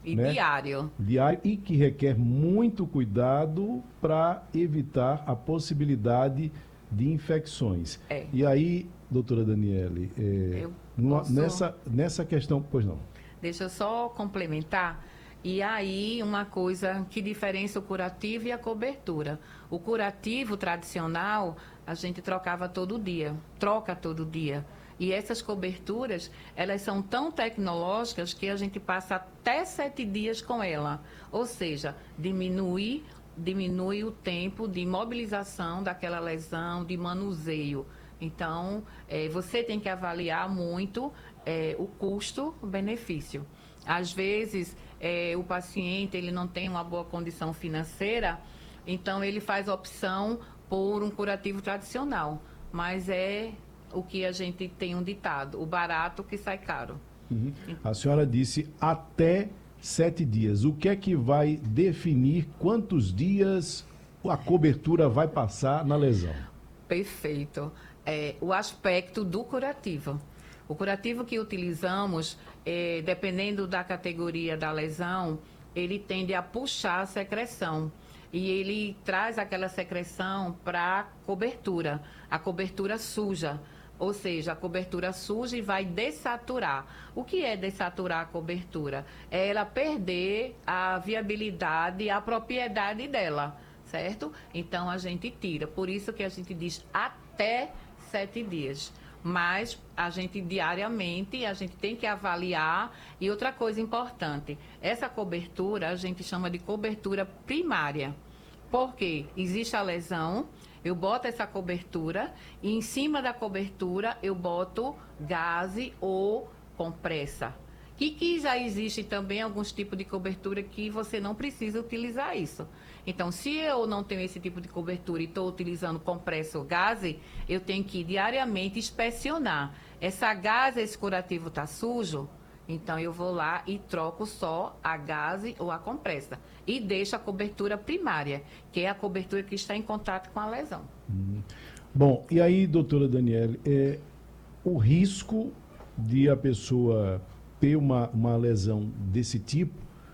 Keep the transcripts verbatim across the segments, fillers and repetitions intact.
E né? diário. Diário e que requer muito cuidado para evitar a possibilidade de infecções. É. E aí, doutora Daniele, é, Eu numa- posso. nessa, nessa questão, pois não. Deixa eu só complementar. E aí, uma coisa que diferencia o curativo e a cobertura. O curativo tradicional, a gente trocava todo dia, troca todo dia. E essas coberturas, elas são tão tecnológicas que a gente passa até sete dias com ela. Ou seja, diminui, diminui o tempo de mobilização daquela lesão, de manuseio. Então, eh, você tem que avaliar muito eh, o custo-benefício. Às vezes, eh, o paciente ele não tem uma boa condição financeira, então ele faz opção por um curativo tradicional. Mas é o que a gente tem um ditado, o barato que sai caro. Uhum. A senhora disse até sete dias. O que é que vai definir quantos dias a cobertura vai passar na lesão? Perfeito. É, o aspecto do curativo. O curativo que utilizamos, é, dependendo da categoria da lesão, ele tende a puxar a secreção. E ele traz aquela secreção para a cobertura, a cobertura suja. Ou seja, a cobertura suja e vai dessaturar. O que é dessaturar a cobertura? É ela perder a viabilidade, a propriedade dela, certo? Então a gente tira. Por isso que a gente diz até sete dias. Mas a gente diariamente, a gente tem que avaliar. E outra coisa importante, essa cobertura a gente chama de cobertura primária. Porque existe a lesão, eu boto essa cobertura e em cima da cobertura eu boto gaze ou compressa. E que já existe também alguns tipos de cobertura que você não precisa utilizar isso. Então, se eu não tenho esse tipo de cobertura e estou utilizando compressa ou gaze, eu tenho que diariamente inspecionar. Essa gaze, esse curativo está sujo? Então, eu vou lá e troco só a gaze ou a compressa. E deixo a cobertura primária, que é a cobertura que está em contato com a lesão. Hum. Bom, e aí, doutora Daniele, é, o risco de a pessoa ter uma, uma lesão desse tipo,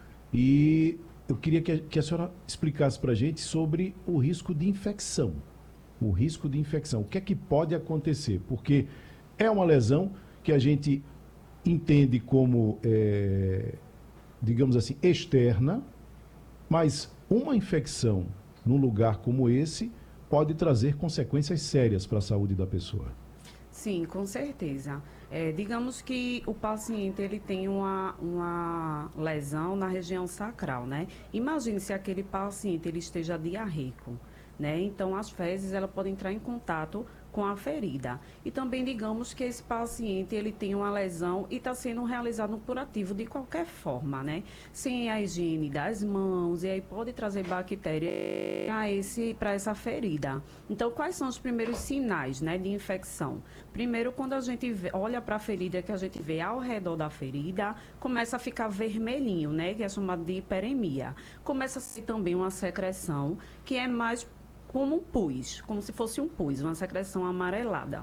e eu queria que a, que a senhora explicasse para a gente sobre o risco de infecção. O risco de infecção. O que é que pode acontecer? Porque é uma lesão que a gente entende como, é, digamos assim, externa, mas uma infecção num lugar como esse pode trazer consequências sérias para a saúde da pessoa. Sim, com certeza. É, digamos que o paciente ele tem uma, uma lesão na região sacral, né? Imagine se aquele paciente ele esteja diarreico, né? Então as fezes ela podem entrar em contato com a ferida. E também digamos que esse paciente ele tem uma lesão e está sendo realizado um curativo de qualquer forma, né? Sem a higiene das mãos, e aí pode trazer bactéria a esse, para essa ferida. Então, quais são os primeiros sinais, né, de infecção? Primeiro, quando a gente vê, olha para a ferida, que a gente vê ao redor da ferida, começa a ficar vermelhinho, né, que é chamado de hiperemia. Começa a ser também uma secreção que é mais como um pus, como se fosse um pus, uma secreção amarelada.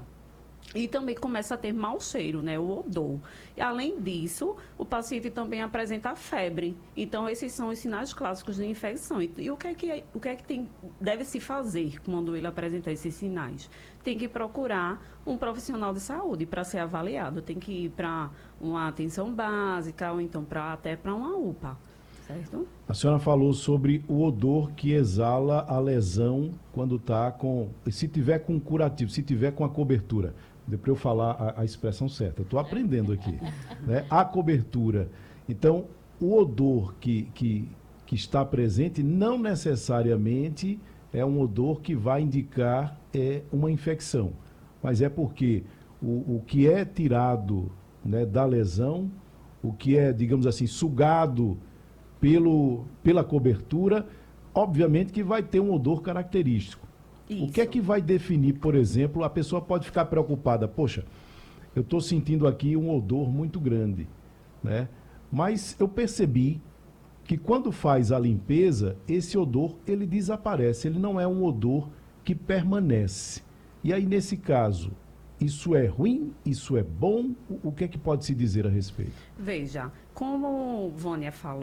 E também começa a ter mau cheiro, né, o odor. E, além disso, o paciente também apresenta febre. Então, esses são os sinais clássicos de infecção. E, e o que é que, o que, é que tem, deve se fazer quando ele apresenta esses sinais? Tem que procurar um profissional de saúde para ser avaliado. Tem que ir para uma atenção básica ou então pra, até para uma U P A. Certo? A senhora falou sobre o odor que exala a lesão quando está com... Se tiver com curativo, se tiver com a cobertura. Deu para eu falar a, a expressão certa. Eu estou aprendendo aqui. Né? A cobertura. Então, o odor que, que, que está presente não necessariamente é um odor que vai indicar é, uma infecção. Mas é porque o, o que é tirado, né, da lesão, o que é, digamos assim, sugado Pelo, pela cobertura, obviamente que vai ter um odor característico. Isso. O que é que vai definir, por exemplo, a pessoa pode ficar preocupada, poxa, eu estou sentindo aqui um odor muito grande, né? Mas eu percebi que quando faz a limpeza, esse odor, ele desaparece, ele não é um odor que permanece. E aí, nesse caso, isso é ruim? Isso é bom? O que é que pode se dizer a respeito? Veja, como Vânia falou,